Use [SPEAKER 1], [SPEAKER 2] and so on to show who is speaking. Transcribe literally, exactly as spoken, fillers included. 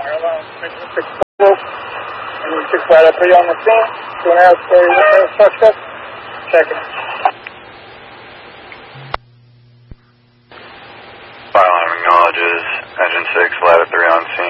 [SPEAKER 1] Engine six ladder three on the scene. Two and a half for your suspect. Checking.
[SPEAKER 2] Fire alarm acknowledges engine six ladder three on scene.